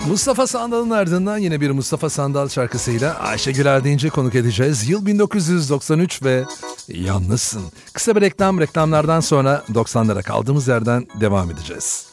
Mustafa Sandal'ın ardından yine bir Mustafa Sandal şarkısıyla Ayşegül Erdinç'i konuk edeceğiz. Yıl 1993 ve Yalnızsın. Kısa bir reklamlardan sonra 90'lara kaldığımız yerden devam edeceğiz.